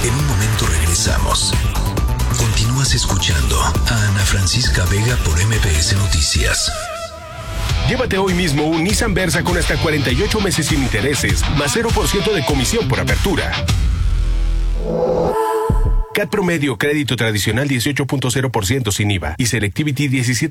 En un momento regresamos. Continúas escuchando a Ana Francisca Vega por MBS Noticias. Llévate hoy mismo un Nissan Versa con hasta 48 meses sin intereses, más 0% de comisión por apertura. CAT promedio, crédito tradicional 18.0% sin IVA y Selectivity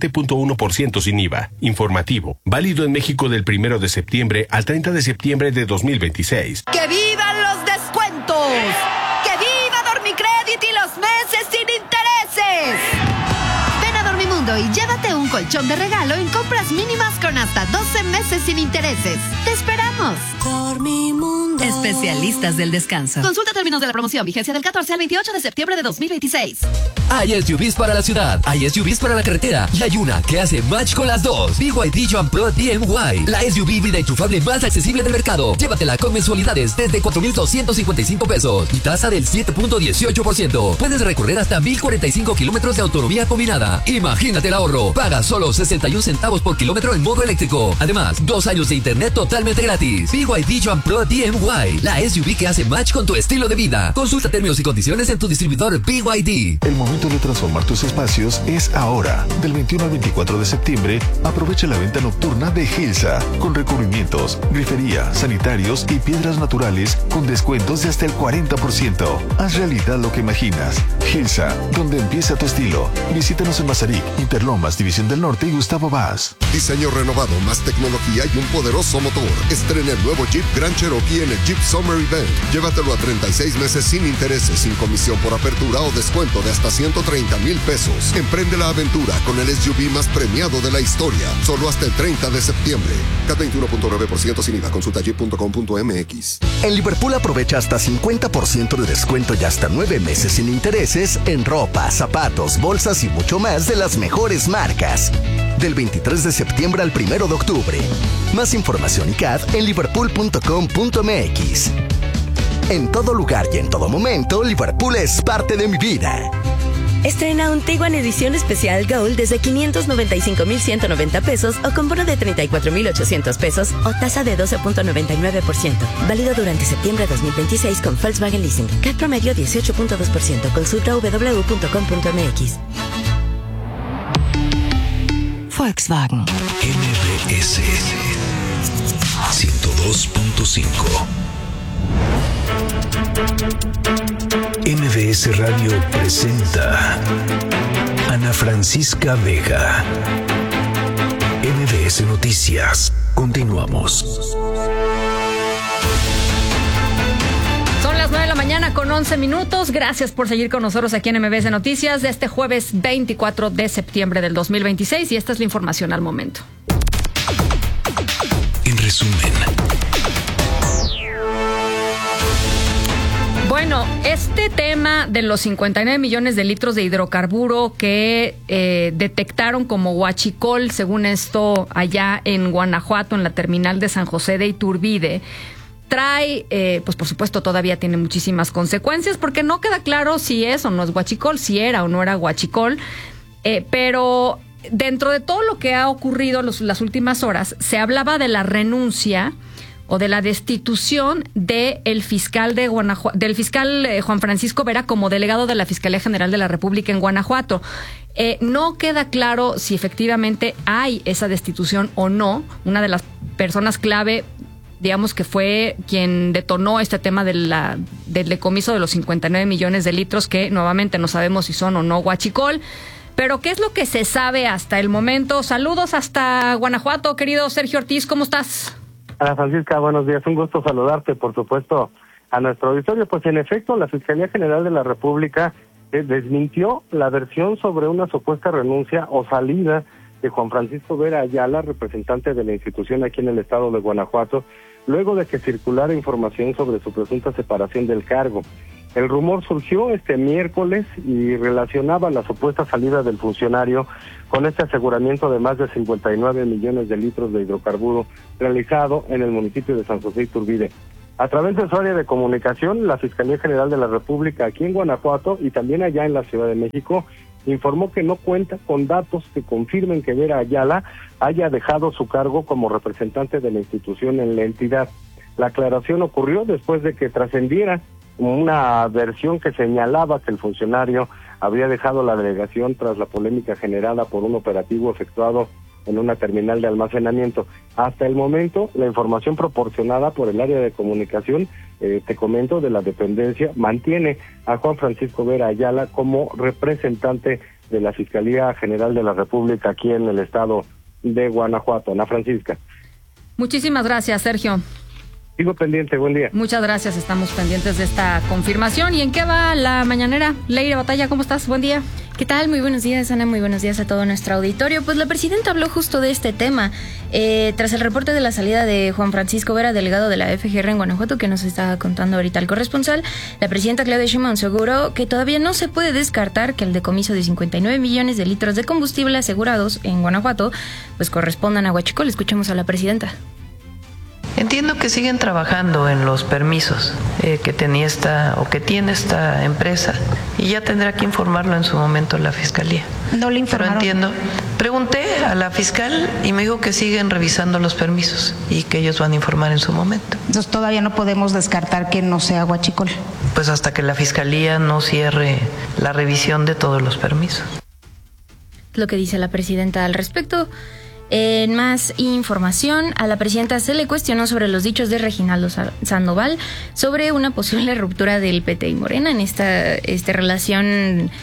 17.1% sin IVA. Informativo. Válido en México del 1 de septiembre al 30 de septiembre de 2026. ¡Que vivan los descuentos! ¡Que viva Dormicrédito y los meses sin intereses! Ven a Dormimundo y llévate un colchón de regalo en compras mínimas con hasta 12 meses sin intereses. ¡Te esperamos! Dormimundo. Especialistas del descanso. Consulta términos de la promoción. Vigencia del 14 al 28 de septiembre de 2026. Hay SUVs para la ciudad, hay SUVs para la carretera y hay una que hace match con las dos. BYD Jump Pro DMY, la SUV vida enchufable más accesible del mercado. Llévatela con mensualidades desde 4,255 pesos y tasa del 7.18%. Puedes recorrer hasta 1,045 kilómetros de autonomía combinada. Imagínate el ahorro. Paga solo 61 centavos por kilómetro en modo eléctrico. Además, 2 años de internet totalmente gratis. BYD Jump Pro DMY, la SUV que hace match con tu estilo de vida. Consulta términos y condiciones en tu distribuidor BYD. El momento de transformar tus espacios es ahora. Del 21 al 24 de septiembre, aprovecha la venta nocturna de Gilsa, con recubrimientos, grifería, sanitarios y piedras naturales con descuentos de hasta el 40%. Haz realidad lo que imaginas. Gilsa, donde empieza tu estilo. Visítanos en Mazarik, Interlomas, División del Norte y Gustavo Vaz. Diseño renovado, más tecnología y un poderoso motor. Estrena el nuevo Jeep Grand Cherokee en el Jeep Summer Event. Llévatelo a 36 meses sin intereses, sin comisión por apertura o descuento de hasta 130,000 pesos. Emprende la aventura con el SUV más premiado de la historia. Solo hasta el 30 de septiembre. CAT 21.9% sin IVA. Consulta jeep.com.mx. En Liverpool aprovecha hasta 50% de descuento y hasta 9 meses sin intereses en ropa, zapatos, bolsas y mucho más de las mejores marcas. Del 23 de septiembre al 1 de octubre. Más información y CAT en liverpool.com.mx. En todo lugar y en todo momento, Liverpool es parte de mi vida. Estrena un Tiguan edición especial Gold desde 595,190 pesos o con bono de 34,800 pesos o tasa de 12.99%. Válido durante septiembre de 2026 con Volkswagen Leasing. CAT promedio 18.2%. Consulta www.com.mx. Volkswagen. MBS 102.5. MBS Radio presenta Ana Francisca Vega. MBS Noticias. Continuamos. Son las 9 de la mañana con 11 minutos. Gracias por seguir con nosotros aquí en MBS Noticias de este jueves 24 de septiembre del 2026 y esta es la información al momento. En resumen. Bueno, este tema de los 59 millones de litros de hidrocarburo que detectaron como huachicol, según esto, allá en Guanajuato, en la terminal de San José de Iturbide, trae, pues por supuesto todavía tiene muchísimas consecuencias porque no queda claro si es o no es huachicol, si era o no era huachicol, pero dentro de todo lo que ha ocurrido las últimas horas, se hablaba de la renuncia o de la destitución del fiscal de del fiscal Juan Francisco Vera como delegado de la Fiscalía General de la República en Guanajuato. No queda claro si efectivamente hay esa destitución o no. Una de las personas clave, digamos que fue quien detonó este tema del decomiso de los 59 millones de litros, que nuevamente no sabemos si son o no huachicol. Pero ¿qué es lo que se sabe hasta el momento? Saludos hasta Guanajuato, querido Sergio Ortiz, ¿cómo estás? Ana Francisca, buenos días, un gusto saludarte, por supuesto, a nuestro auditorio. Pues en efecto, la Fiscalía General de la República desmintió la versión sobre una supuesta renuncia o salida de Juan Francisco Vera Ayala, representante de la institución aquí en el estado de Guanajuato, luego de que circulara información sobre su presunta separación del cargo. El rumor surgió este miércoles y relacionaba la supuesta salida del funcionario con este aseguramiento de más de 59 millones de litros de hidrocarburo realizado en el municipio de San José Iturbide. A través de su área de comunicación, la Fiscalía General de la República aquí en Guanajuato y también allá en la Ciudad de México informó que no cuenta con datos que confirmen que Vera Ayala haya dejado su cargo como representante de la institución en la entidad. La aclaración ocurrió después de que trascendiera una versión que señalaba que el funcionario habría dejado la delegación tras la polémica generada por un operativo efectuado en una terminal de almacenamiento. Hasta el momento, la información proporcionada por el área de comunicación, te comento, de la dependencia, mantiene a Juan Francisco Vera Ayala como representante de la Fiscalía General de la República aquí en el estado de Guanajuato. Ana Francisca. Muchísimas gracias, Sergio. Sigo pendiente, buen día. Muchas gracias, estamos pendientes de esta confirmación. ¿Y en qué va la mañanera? Leire Batalla, ¿cómo estás? Buen día. ¿Qué tal? Muy buenos días, Ana. Muy buenos días a todo nuestro auditorio. Pues la presidenta habló justo de este tema. Tras el reporte de la salida de Juan Francisco Vera, delegado de la FGR en Guanajuato, que nos está contando ahorita el corresponsal, la presidenta Claudia Sheinbaum aseguró que todavía no se puede descartar que el decomiso de 59 millones de litros de combustible asegurados en Guanajuato pues correspondan a Huachicol. Escuchemos a la presidenta. Entiendo que siguen trabajando en los permisos que tiene esta empresa y ya tendrá que informarlo en su momento la Fiscalía. No le informaron. Pero entiendo. Pregunté a la fiscal y me dijo que siguen revisando los permisos y que ellos van a informar en su momento. Entonces todavía no podemos descartar que no sea Huachicol. Pues hasta que la Fiscalía no cierre la revisión de todos los permisos. Lo que dice la presidenta al respecto. En más información, a la presidenta se le cuestionó sobre los dichos de Reginaldo Sandoval sobre una posible ruptura del PT y Morena en esta relación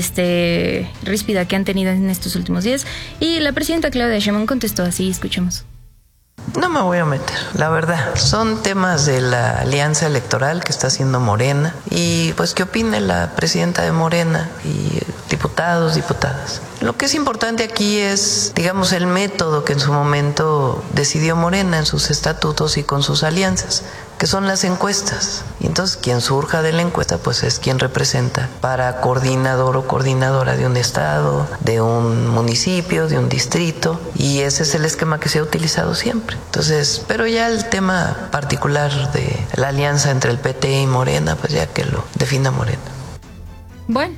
ríspida que han tenido en estos últimos días. Y la presidenta Claudia Sheinbaum contestó así, escuchemos. No me voy a meter, la verdad. Son temas de la alianza electoral que está haciendo Morena y pues qué opine la presidenta de Morena y diputados, diputadas. Lo que es importante aquí es, digamos, el método que en su momento decidió Morena en sus estatutos y con sus alianzas, que son las encuestas. Y entonces quien surja de la encuesta pues es quien representa para coordinador o coordinadora de un estado, de un municipio, de un distrito, y ese es el esquema que se ha utilizado siempre. Entonces, pero ya el tema particular de la alianza entre el PT y Morena, pues ya que lo defina Morena. Bueno.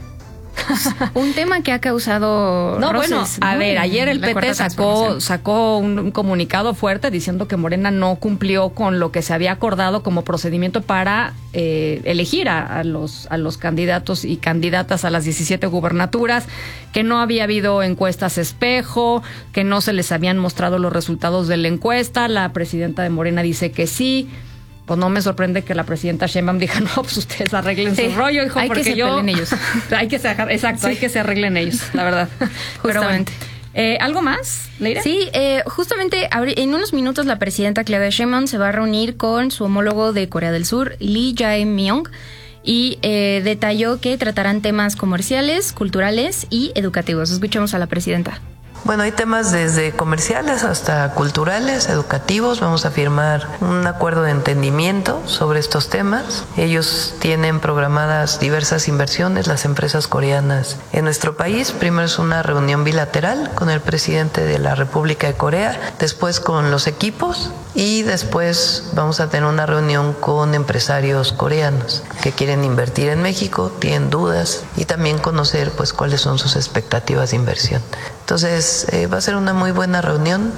Un tema que ha causado roces, a ver, ayer el PT sacó un comunicado fuerte diciendo que Morena no cumplió con lo que se había acordado como procedimiento para elegir a los candidatos y candidatas a las 17 gubernaturas, que no había habido encuestas espejo, que no se les habían mostrado los resultados de la encuesta. La presidenta de Morena dice que sí. Pues no me sorprende que la presidenta Sheinbaum diga, no, pues ustedes arreglen su rollo, hijo, porque que se peleen ellos. Hay que se arreglen ellos, la verdad. Justamente. Pero bueno, ¿algo más, Leira? Sí, justamente en unos minutos la presidenta Claudia Sheinbaum se va a reunir con su homólogo de Corea del Sur, Lee Jae-myung, y detalló que tratarán temas comerciales, culturales y educativos. Escuchemos a la presidenta. Bueno, hay temas desde comerciales hasta culturales, educativos. Vamos a firmar un acuerdo de entendimiento sobre estos temas. Ellos tienen programadas diversas inversiones, las empresas coreanas, en nuestro país. Primero es una reunión bilateral con el presidente de la República de Corea, después con los equipos y después vamos a tener una reunión con empresarios coreanos que quieren invertir en México, tienen dudas y también conocer pues cuáles son sus expectativas de inversión. Entonces, va a ser una muy buena reunión.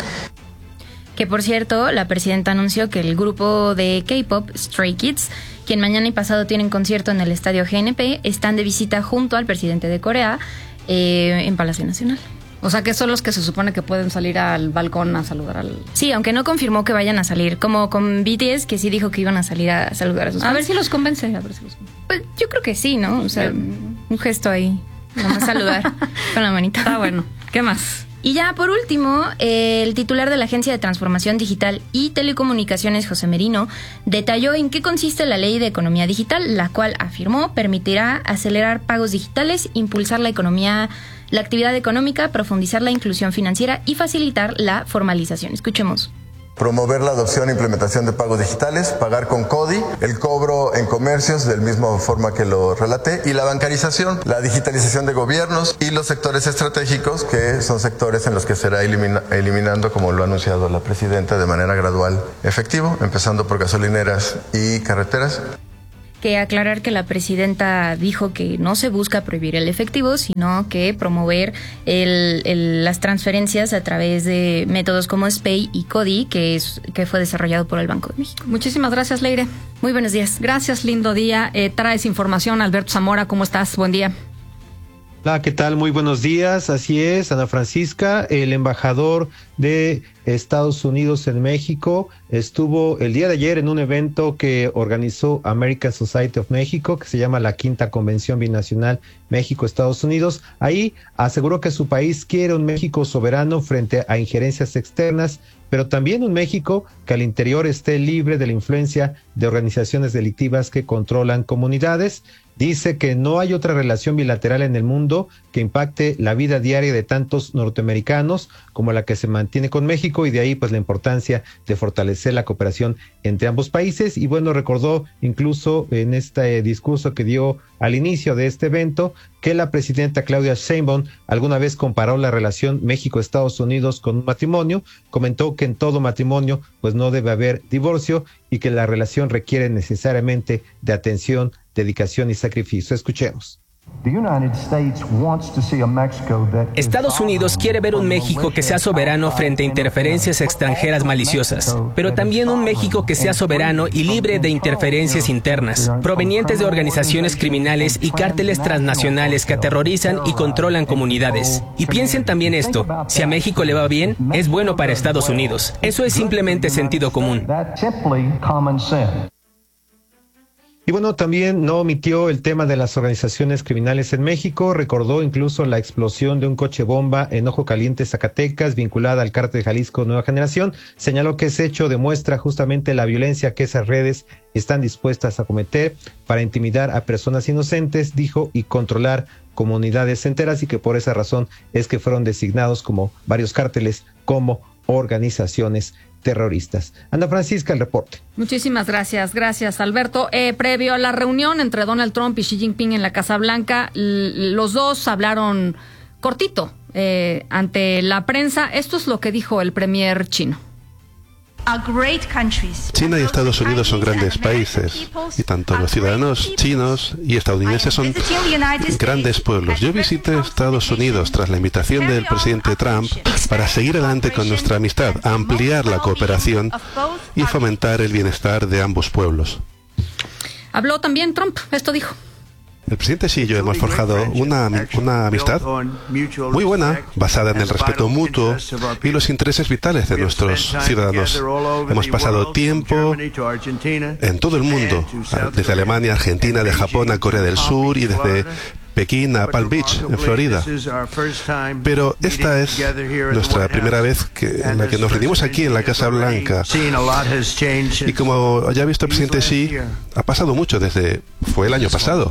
Que por cierto, la presidenta anunció que el grupo de K-pop Stray Kids, quien mañana y pasado tienen concierto en el estadio GNP, están de visita junto al presidente de Corea en Palacio Nacional. O sea, que son los que se supone que pueden salir al balcón a saludar al... Sí, aunque no confirmó que vayan a salir, como con BTS, que sí dijo que iban a salir a saludar a sus fans. A ver si los convence, Pues yo creo que sí, ¿no? O sea, un gesto ahí, vamos a saludar con la manita. Está bueno. ¿Qué más? Y ya por último, el titular de la Agencia de Transformación Digital y Telecomunicaciones, José Merino, detalló en qué consiste la Ley de Economía Digital, la cual afirmó permitirá acelerar pagos digitales, impulsar la actividad económica, profundizar la inclusión financiera y facilitar la formalización. Escuchemos. Promover la adopción e implementación de pagos digitales, pagar con CODI, el cobro en comercios del mismo forma que lo relaté, y la bancarización, la digitalización de gobiernos y los sectores estratégicos, que son sectores en los que será eliminando, como lo ha anunciado la presidenta, de manera gradual efectivo, empezando por gasolineras y carreteras. Que aclarar que la presidenta dijo que no se busca prohibir el efectivo, sino que promover las transferencias a través de métodos como SPAY y CODI, que fue desarrollado por el Banco de México. Muchísimas gracias, Leire. Muy buenos días. Gracias, lindo día. Traes información, Alberto Zamora, ¿cómo estás? Buen día. Hola, ¿qué tal? Muy buenos días. Así es, Ana Francisca, el embajador de Estados Unidos en México estuvo el día de ayer en un evento que organizó American Society of Mexico, que se llama la Quinta Convención Binacional México-Estados Unidos. Ahí aseguró que su país quiere un México soberano frente a injerencias externas, pero también un México que al interior esté libre de la influencia de organizaciones delictivas que controlan comunidades. Dice que no hay otra relación bilateral en el mundo que impacte la vida diaria de tantos norteamericanos como la que se mantiene con México, y de ahí pues la importancia de fortalecer la cooperación entre ambos países. Y bueno, recordó incluso en este discurso que dio al inicio de este evento que la presidenta Claudia Sheinbaum alguna vez comparó la relación México-Estados Unidos con un matrimonio. Comentó que en todo matrimonio pues no debe haber divorcio y que la relación requiere necesariamente de atención, dedicación y sacrificio. Escuchemos. Estados Unidos quiere ver un México que sea soberano frente a interferencias extranjeras maliciosas, pero también un México que sea soberano y libre de interferencias internas, provenientes de organizaciones criminales y cárteles transnacionales que aterrorizan y controlan comunidades. Y piensen también esto, si a México le va bien, es bueno para Estados Unidos. Eso es simplemente sentido común. Y bueno, también no omitió el tema de las organizaciones criminales en México. Recordó incluso la explosión de un coche bomba en Ojo Caliente, Zacatecas, vinculada al cártel Jalisco Nueva Generación. Señaló que ese hecho demuestra justamente la violencia que esas redes están dispuestas a cometer para intimidar a personas inocentes, dijo, y controlar comunidades enteras, y que por esa razón es que fueron designados como varios cárteles como organizaciones terroristas. Ana Francisca, el reporte. Muchísimas gracias. Gracias, Alberto. Previo a la reunión entre Donald Trump y Xi Jinping en la Casa Blanca, los dos hablaron cortito ante la prensa. Esto es lo que dijo el premier chino. China y Estados Unidos son grandes países, y tanto los ciudadanos chinos y estadounidenses son grandes pueblos. Yo visité Estados Unidos tras la invitación del presidente Trump para seguir adelante con nuestra amistad, ampliar la cooperación y fomentar el bienestar de ambos pueblos. Habló también Trump, esto dijo. El presidente Xi y yo hemos forjado una amistad muy buena, basada en el respeto mutuo y los intereses vitales de nuestros ciudadanos. Hemos pasado tiempo en todo el mundo, desde Alemania, Argentina, de Japón a Corea del Sur y desde Pekín a Palm Beach, en Florida. Pero esta es nuestra primera vez en la que nos reunimos aquí en la Casa Blanca. Y como ya ha visto el presidente Xi, ha pasado mucho fue el año pasado.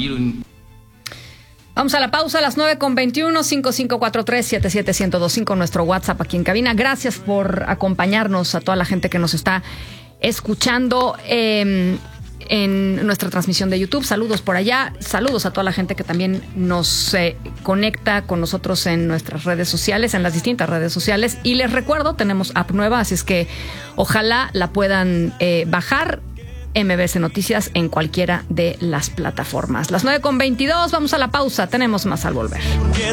Vamos a la pausa a las 9:21, 5543-77125, nuestro WhatsApp aquí en cabina. Gracias por acompañarnos, a toda la gente que nos está escuchando en nuestra transmisión de YouTube. Saludos por allá, saludos a toda la gente que también nos conecta con nosotros en nuestras redes sociales, en las distintas redes sociales. Y les recuerdo, tenemos app nueva, así es que ojalá la puedan bajar. MBS Noticias en cualquiera de las plataformas. Las 9:22, vamos a la pausa, tenemos más al volver.